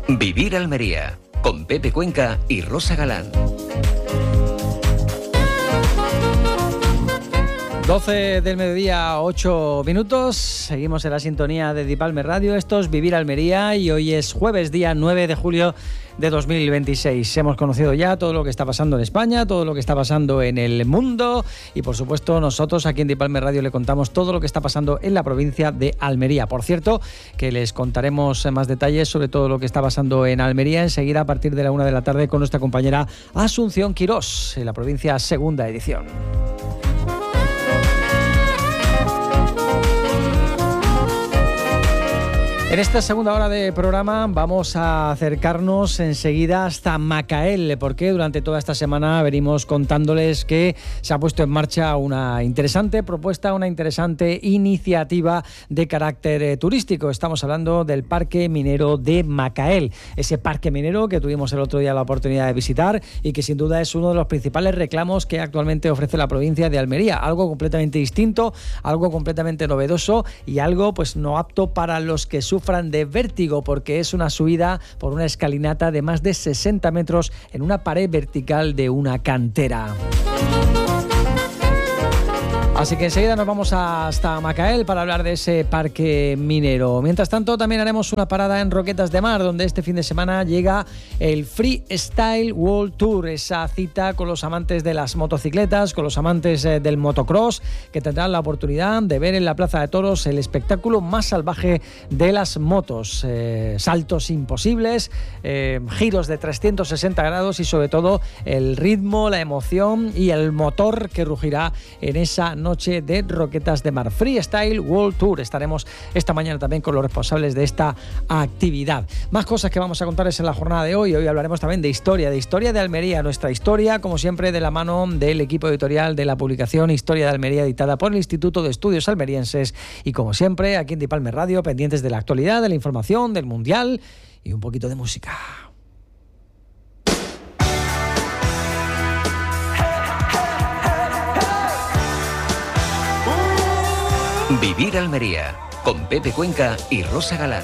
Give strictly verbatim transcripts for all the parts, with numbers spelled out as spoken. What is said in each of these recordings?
Vivir Almería, con Pepe Cuenca y Rosa Galán. doce del mediodía, ocho minutos. Seguimos en la sintonía de Dipalme Radio. Esto es Vivir Almería y hoy es jueves, día nueve de julio de dos mil veintiséis. Hemos conocido ya todo lo que está pasando en España, todo lo que está pasando en el mundo y, por supuesto, nosotros aquí en Dipalme Radio le contamos todo lo que está pasando en la provincia de Almería. Por cierto, que les contaremos más detalles sobre todo lo que está pasando en Almería enseguida a partir de la una de la tarde con nuestra compañera Asunción Quirós en la provincia Segunda Edición. En esta segunda hora de programa vamos a acercarnos enseguida hasta Macael, porque durante toda esta semana venimos contándoles que se ha puesto en marcha una interesante propuesta, una interesante iniciativa de carácter eh, turístico. Estamos hablando del Parque Minero de Macael, ese parque minero que tuvimos el otro día la oportunidad de visitar y que sin duda es uno de los principales reclamos que actualmente ofrece la provincia de Almería. Algo completamente distinto, algo completamente novedoso y algo pues no apto para los que sufren de vértigo, porque es una subida por una escalinata de más de sesenta metros en una pared vertical de una cantera. Así que enseguida nos vamos hasta Macael para hablar de ese parque minero. Mientras tanto, también haremos una parada en Roquetas de Mar, donde este fin de semana llega el Freestyle World Tour, esa cita con los amantes de las motocicletas, con los amantes eh, del motocross, que tendrán la oportunidad de ver en la Plaza de Toros el espectáculo más salvaje de las motos. Eh, saltos imposibles, eh, giros de trescientos sesenta grados y sobre todo el ritmo, la emoción y el motor que rugirá en esa noche de Roquetas de Mar. Freestyle World Tour. Estaremos esta mañana también con los responsables de esta actividad. Más cosas que vamos a contarles en la jornada de hoy. Hoy hablaremos también de historia, de historia de Almería, nuestra historia, como siempre, de la mano del equipo editorial de la publicación Historia de Almería, editada por el Instituto de Estudios Almerienses. Y como siempre, aquí en Dipalme Radio, pendientes de la actualidad, de la información, del Mundial y un poquito de música. Vivir Almería, con Pepe Cuenca y Rosa Galán.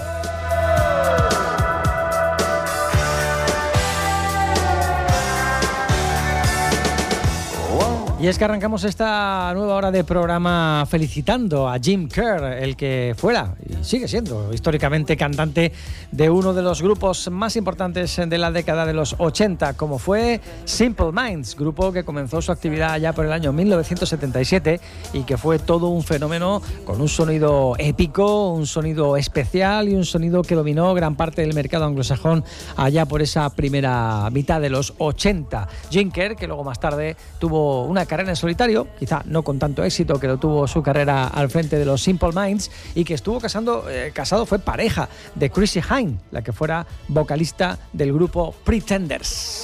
Y es que arrancamos esta nueva hora de programa felicitando a Jim Kerr, el que fuera y sigue siendo históricamente cantante de uno de los grupos más importantes de la década de los ochenta, como fue Simple Minds, grupo que comenzó su actividad ya por el año mil novecientos setenta y siete y que fue todo un fenómeno con un sonido épico, un sonido especial y un sonido que dominó gran parte del mercado anglosajón allá por esa primera mitad de los ochenta. Jim Kerr, que luego más tarde tuvo una carrera en solitario, quizá no con tanto éxito que lo tuvo su carrera al frente de los Simple Minds, y que estuvo casando, eh, casado, fue pareja de Chrissie Hynde, la que fuera vocalista del grupo Pretenders.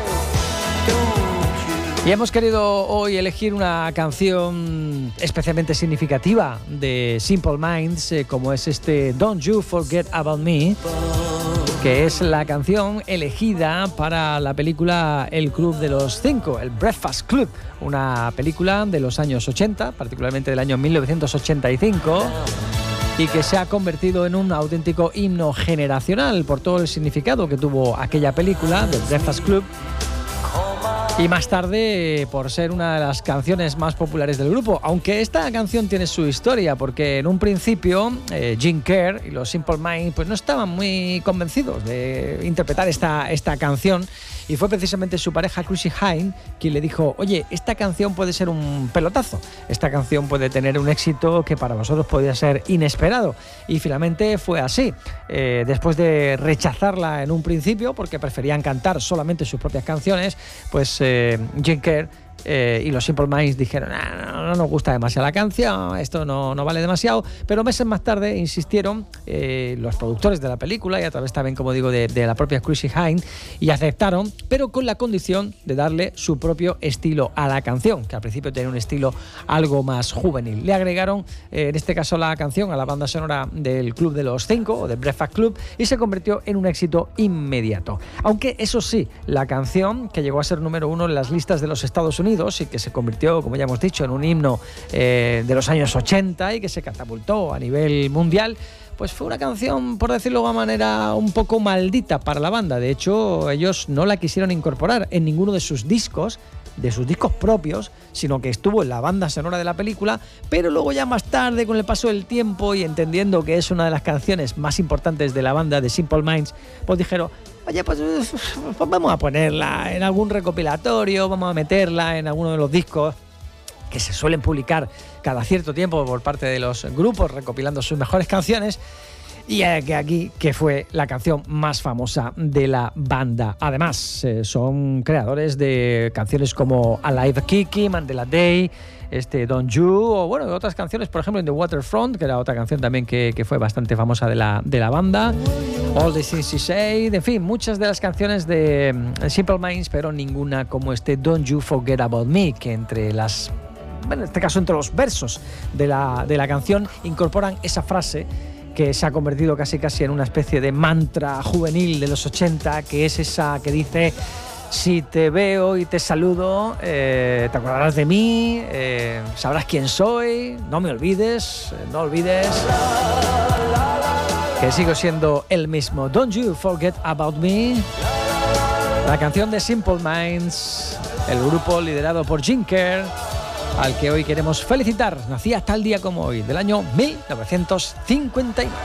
Y hemos querido hoy elegir una canción especialmente significativa de Simple Minds, eh, como es este Don't You Forget About Me, que es la canción elegida para la película El Club de los Cinco, el Breakfast Club, una película de los años ochenta, particularmente del año mil novecientos ochenta y cinco, y que se ha convertido en un auténtico himno generacional por todo el significado que tuvo aquella película, The Breakfast Club, y más tarde por ser una de las canciones más populares del grupo, aunque esta canción tiene su historia, porque en un principio eh, Jim Kerr y los Simple Minds pues no estaban muy convencidos de interpretar esta, esta canción, y fue precisamente su pareja Chrissie Hynde quien le dijo: oye, esta canción puede ser un pelotazo, esta canción puede tener un éxito que para vosotros podría ser inesperado, y finalmente fue así. Eh, después de rechazarla en un principio porque preferían cantar solamente sus propias canciones, pues eh, Jim Kerr Eh, y los Simple Minds dijeron: ah, no, no nos gusta demasiado la canción, esto no, no vale demasiado, pero meses más tarde insistieron eh, los productores de la película, y a través también, como digo, de, de la propia Chrissie Hynde, y aceptaron, pero con la condición de darle su propio estilo a la canción, que al principio tenía un estilo algo más juvenil. Le agregaron, eh, en este caso, la canción a la banda sonora del Club de los Cinco, o del Breakfast Club, y se convirtió en un éxito inmediato. Aunque, eso sí, la canción, que llegó a ser número uno en las listas de los Estados Unidos, y que se convirtió, como ya hemos dicho, en un himno eh, de los años ochenta y que se catapultó a nivel mundial, pues fue una canción, por decirlo de una manera, un poco maldita para la banda. De hecho, ellos no la quisieron incorporar en ninguno de sus discos, de sus discos propios, sino que estuvo en la banda sonora de la película, pero luego ya más tarde, con el paso del tiempo y entendiendo que es una de las canciones más importantes de la banda de Simple Minds, pues dijeron, oye, pues, pues vamos a ponerla en algún recopilatorio, vamos a meterla en alguno de los discos que se suelen publicar cada cierto tiempo por parte de los grupos recopilando sus mejores canciones. Y aquí, que fue la canción más famosa de la banda. Además, eh, son creadores de canciones como Alive Kiki, Mandela Day, este Don't You, o bueno, otras canciones, por ejemplo, en The Waterfront, que era otra canción también que, que fue bastante famosa de la, de la banda. All the Things You Say, en fin, muchas de las canciones de Simple Minds, pero ninguna como este Don't You Forget About Me, que entre las... bueno, en este caso entre los versos de la, de la canción incorporan esa frase que se ha convertido casi casi en una especie de mantra juvenil de los ochenta, que es esa que dice: si te veo y te saludo, eh, te acordarás de mí, eh, sabrás quién soy, no me olvides, eh, no olvides que sigo siendo el mismo. Don't you forget about me. La canción de Simple Minds, el grupo liderado por Jim Kerr, al que hoy queremos felicitar. Nacía tal día como hoy, del año mil novecientos cincuenta y nueve.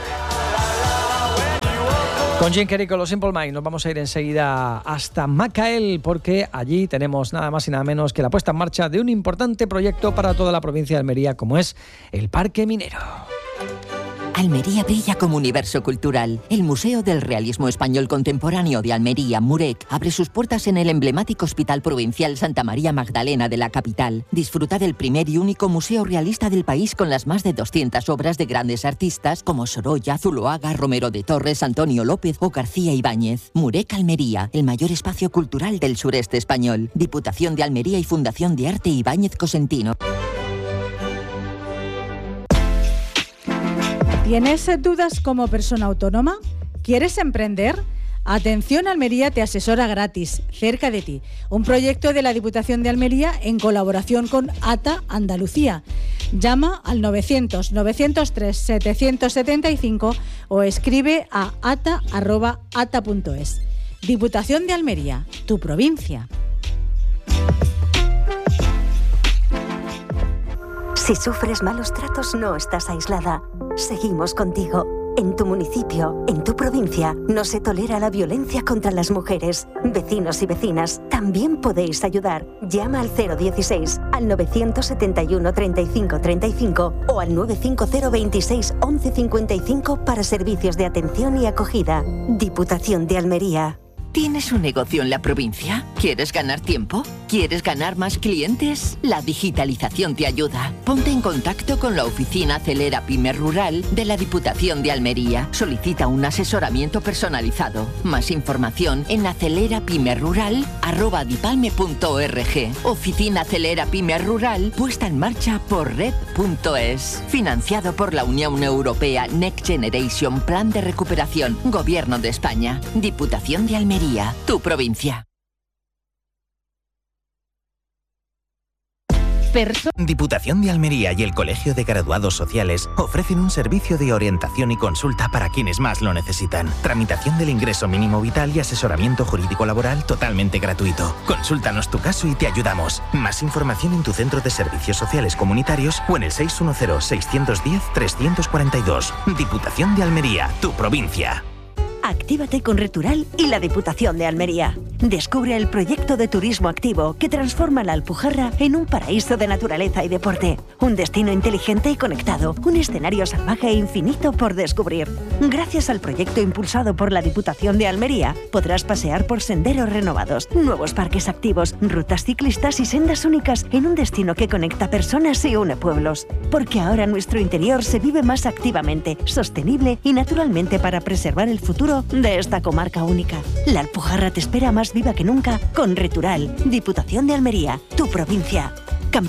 Con Jim Kerr y con los Simple Minds nos vamos a ir enseguida hasta Macael, porque allí tenemos nada más y nada menos que la puesta en marcha de un importante proyecto para toda la provincia de Almería, como es el Parque Minero. Almería brilla como universo cultural. El Museo del Realismo Español Contemporáneo de Almería, MUREC, abre sus puertas en el emblemático Hospital Provincial Santa María Magdalena de la capital. Disfruta del primer y único museo realista del país, con las más de doscientas obras de grandes artistas como Sorolla, Zuloaga, Romero de Torres, Antonio López o García Ibáñez. MUREC Almería, el mayor espacio cultural del sureste español. Diputación de Almería y Fundación de Arte Ibáñez Cosentino. ¿Tienes dudas como persona autónoma? ¿Quieres emprender? Atención Almería te asesora gratis, cerca de ti. Un proyecto de la Diputación de Almería en colaboración con ATA Andalucía. Llama al novecientos, novecientos tres, setecientos setenta y cinco o escribe a ata arroba ata punto es. Diputación de Almería, tu provincia. Si sufres malos tratos, no estás aislada. Seguimos contigo. En tu municipio, en tu provincia, no se tolera la violencia contra las mujeres. Vecinos y vecinas, también podéis ayudar. Llama al cero dieciséis, al novecientos setenta y uno, treinta y cinco, treinta y cinco o al nueve cinco cero, veintiséis, once cincuenta y cinco para servicios de atención y acogida. Diputación de Almería. ¿Tienes un negocio en la provincia? ¿Quieres ganar tiempo? ¿Quieres ganar más clientes? La digitalización te ayuda. Ponte en contacto con la oficina Acelera Pyme Rural de la Diputación de Almería. Solicita un asesoramiento personalizado. Más información en acelerapymerural arroba dipalme punto org. Oficina Acelera Pyme Rural, puesta en marcha por red punto es. Financiado por la Unión Europea Next Generation Plan de Recuperación. Gobierno de España. Diputación de Almería. Tu provincia. Perso- Diputación de Almería y el Colegio de Graduados Sociales ofrecen un servicio de orientación y consulta para quienes más lo necesitan. Tramitación del ingreso mínimo vital y asesoramiento jurídico laboral totalmente gratuito. Consúltanos tu caso y te ayudamos. Más información en tu centro de servicios sociales comunitarios o en el seis uno cero, seis uno cero, tres cuatro dos. Diputación de Almería, tu provincia. Actívate con Retural y la Diputación de Almería. Descubre el proyecto de turismo activo que transforma la Alpujarra en un paraíso de naturaleza y deporte. Un destino inteligente y conectado. Un escenario salvaje e infinito por descubrir. Gracias al proyecto impulsado por la Diputación de Almería, podrás pasear por senderos renovados, nuevos parques activos, rutas ciclistas y sendas únicas en un destino que conecta personas y une pueblos. Porque ahora nuestro interior se vive más activamente, sostenible y naturalmente para preservar el futuro de esta comarca única. La Alpujarra te espera más viva que nunca con Retural. Diputación de Almería, tu provincia. Camp-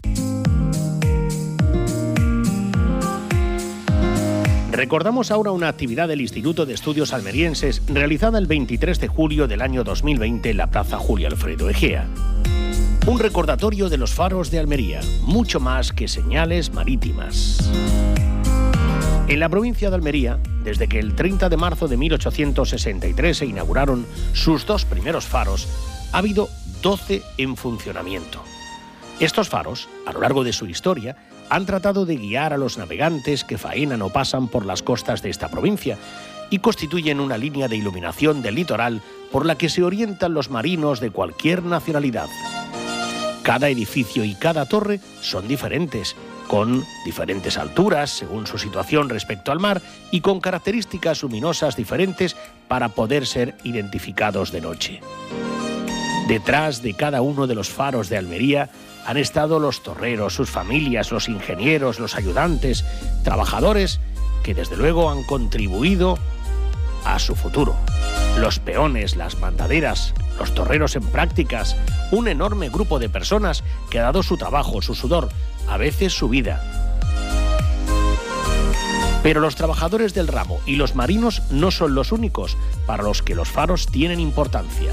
Recordamos ahora una actividad del Instituto de Estudios Almerienses realizada el veintitrés de julio del año dos mil veinte en la Plaza Julio Alfredo Egea. Un recordatorio de los faros de Almería, mucho más que señales marítimas. En la provincia de Almería, desde que el treinta de marzo de mil ochocientos sesenta y tres se inauguraron sus dos primeros faros, ha habido doce en funcionamiento. Estos faros, a lo largo de su historia, han tratado de guiar a los navegantes que faenan o pasan por las costas de esta provincia y constituyen una línea de iluminación del litoral por la que se orientan los marinos de cualquier nacionalidad. Cada edificio y cada torre son diferentes, con diferentes alturas según su situación respecto al mar y con características luminosas diferentes para poder ser identificados de noche. Detrás de cada uno de los faros de Almería han estado los torreros, sus familias, los ingenieros, los ayudantes, trabajadores que desde luego han contribuido a su futuro. Los peones, las mandaderas, los torreros en prácticas, un enorme grupo de personas que ha dado su trabajo, su sudor, a veces su vida. Pero los trabajadores del ramo y los marinos no son los únicos para los que los faros tienen importancia.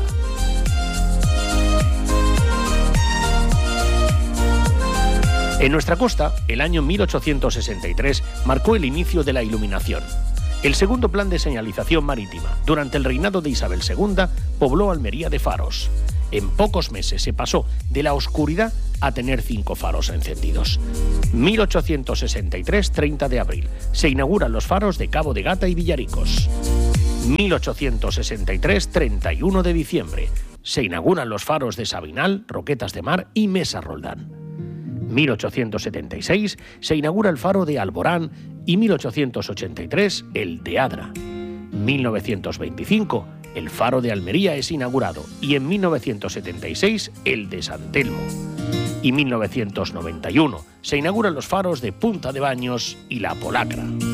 En nuestra costa, el año mil ochocientos sesenta y tres marcó el inicio de la iluminación. El segundo plan de señalización marítima, durante el reinado de Isabel segunda, pobló Almería de faros. En pocos meses se pasó de la oscuridad a tener cinco faros encendidos. mil ochocientos sesenta y tres, treinta de abril. Se inauguran los faros de Cabo de Gata y Villaricos. mil ochocientos sesenta y tres, treinta y uno de diciembre. Se inauguran los faros de Sabinal, Roquetas de Mar y Mesa Roldán. mil ochocientos setenta y seis se inaugura el faro de Alborán y mil ochocientos ochenta y tres el de Adra. mil novecientos veinticinco el faro de Almería es inaugurado y en mil novecientos setenta y seis el de San Telmo. Y mil novecientos noventa y uno se inauguran los faros de Punta de Baños y La Polacra.